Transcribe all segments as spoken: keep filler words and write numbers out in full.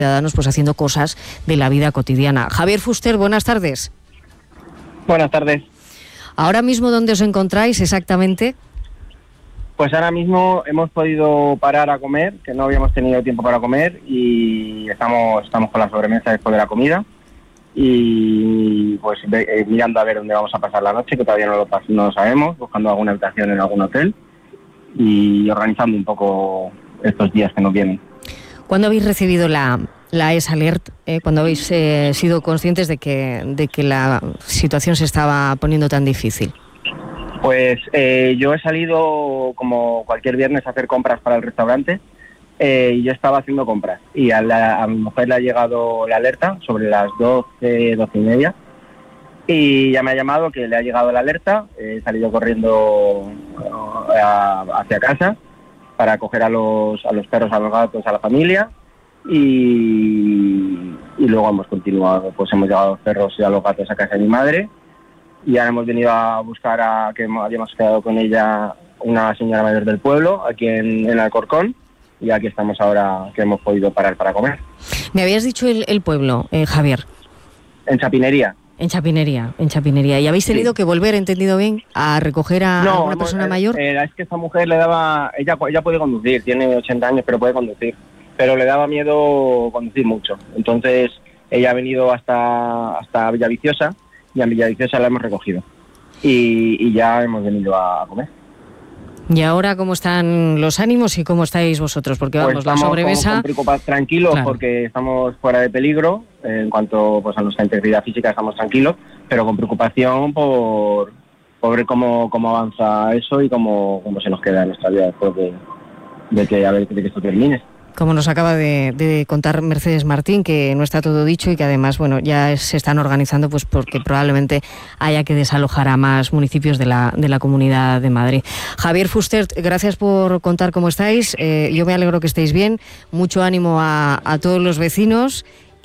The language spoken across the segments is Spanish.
ciudadanos pues haciendo cosas de la vida cotidiana. Javier Fuster, buenas tardes. Buenas tardes. ¿Ahora mismo dónde os encontráis exactamente? Pues ahora mismo hemos podido parar a comer, que no habíamos tenido tiempo para comer, y estamos estamos con la sobremesa después de la comida y pues eh, mirando a ver dónde vamos a pasar la noche, que todavía no lo, no lo sabemos, buscando alguna habitación en algún hotel y organizando un poco estos días que nos vienen. ¿Cuándo habéis recibido la, la E S Alert? Eh, ¿Cuándo habéis eh, sido conscientes de que, de que la situación se estaba poniendo tan difícil? Pues eh, yo he salido como cualquier viernes a hacer compras para el restaurante eh, y yo estaba haciendo compras. Y a, la, a mi mujer le ha llegado la alerta sobre las doce, doce y media y ya me ha llamado que le ha llegado la alerta. He salido corriendo a, hacia casa para coger a los a los perros, a los gatos, a la familia y, y luego hemos continuado, pues hemos llevado a los perros y a los gatos a casa de mi madre y ahora hemos venido a buscar a que habíamos quedado con ella una señora mayor del pueblo aquí en, en Alcorcón y aquí estamos ahora que hemos podido parar para comer. Me habías dicho el, el pueblo, eh, Javier. En Chapinería. En Chapinería, en Chapinería. ¿Y habéis tenido sí. que volver, entendido bien, a recoger a, no, a una persona eh, mayor? Eh, es que esta mujer le daba... Ella, ella puede conducir, tiene ochenta años, pero puede conducir. Pero le daba miedo conducir mucho. Entonces, ella ha venido hasta, hasta Villaviciosa y en Villaviciosa la hemos recogido. Y, y ya hemos venido a, a comer. ¿Y ahora cómo están los ánimos y cómo estáis vosotros? Porque vamos, pues la sobremesa... Con, con tranquilos, claro. Porque estamos fuera de peligro. En cuanto pues a nuestra integridad física estamos tranquilos, pero con preocupación por, por ver cómo, cómo avanza eso y cómo, cómo se nos queda nuestra vida después de, de, que, a ver, de que esto termine. Como nos acaba de, de contar Mercedes Martín, que no está todo dicho y que además, bueno, ya se están organizando pues porque probablemente haya que desalojar a más municipios de la, de la Comunidad de Madrid. Javier Fuster, gracias por contar cómo estáis. Eh, yo me alegro que estéis bien. Mucho ánimo a, a todos los vecinos.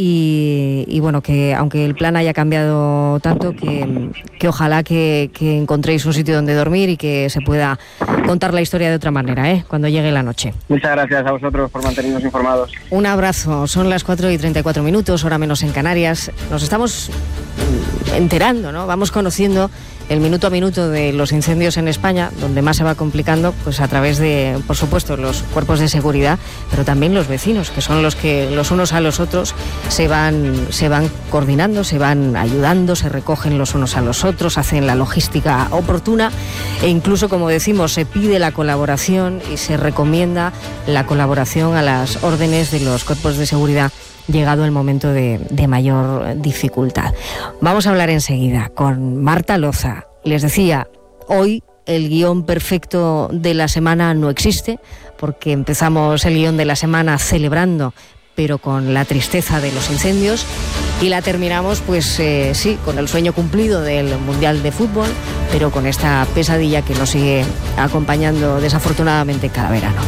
Y, y bueno, que aunque el plan haya cambiado tanto, que, que ojalá que, que encontréis un sitio donde dormir y que se pueda contar la historia de otra manera, ¿eh? Cuando llegue la noche. Muchas gracias a vosotros por mantenernos informados. Un abrazo. Son las cuatro y treinta y cuatro minutos, hora menos en Canarias. Nos estamos enterando, ¿no? Vamos conociendo el minuto a minuto de los incendios en España, donde más se va complicando, pues a través de, por supuesto, los cuerpos de seguridad, pero también los vecinos, que son los que los unos a los otros se van, se van coordinando, se van ayudando, se recogen los unos a los otros, hacen la logística oportuna e incluso, como decimos, se pide la colaboración y se recomienda la colaboración a las órdenes de los cuerpos de seguridad llegado el momento de, de mayor dificultad. Vamos a hablar enseguida con Marta Loza. Les decía, hoy el guión perfecto de la semana no existe, porque empezamos el guión de la semana celebrando, pero con la tristeza de los incendios, y la terminamos, pues eh, sí, con el sueño cumplido del Mundial de Fútbol, pero con esta pesadilla que nos sigue acompañando desafortunadamente cada verano.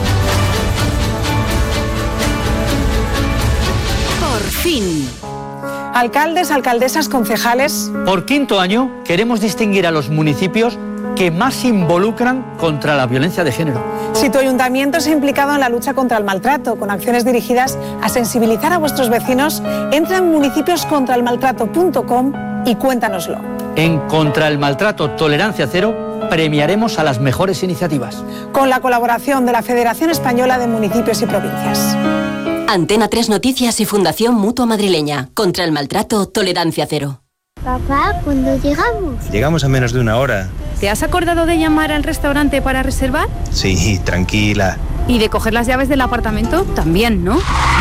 Fin. Alcaldes, alcaldesas, concejales. Por quinto año queremos distinguir a los municipios que más se involucran contra la violencia de género. Si tu ayuntamiento se ha implicado en la lucha contra el maltrato, con acciones dirigidas a sensibilizar a vuestros vecinos, entra en municipios contra el maltrato punto com y cuéntanoslo. En Contra el Maltrato Tolerancia Cero premiaremos a las mejores iniciativas. Con la colaboración de la Federación Española de Municipios y Provincias. Antena tres Noticias y Fundación Mutua Madrileña. Contra el maltrato, tolerancia cero. Papá, ¿cuándo llegamos? Llegamos a menos de una hora. ¿Te has acordado de llamar al restaurante para reservar? Sí, tranquila. ¿Y de coger las llaves del apartamento? También, ¿no?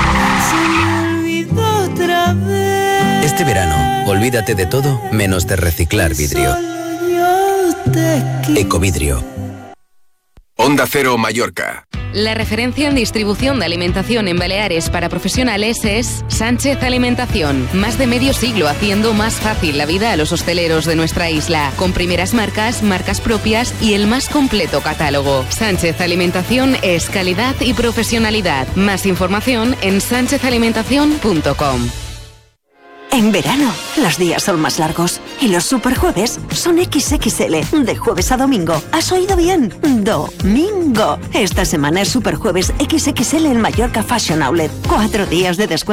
Este verano, olvídate de todo menos de reciclar vidrio. Ecovidrio. Onda Cero Mallorca. La referencia en distribución de alimentación en Baleares para profesionales es Sánchez Alimentación. Más de medio siglo haciendo más fácil la vida a los hosteleros de nuestra isla. Con primeras marcas, marcas propias y el más completo catálogo. Sánchez Alimentación es calidad y profesionalidad. Más información en sánchez alimentación punto com. En verano, los días son más largos. Y los superjueves son equis equis ele, de jueves a domingo. ¿Has oído bien? Domingo. Esta semana es superjueves equis equis ele en Mallorca Fashion Outlet. Cuatro días de descuento.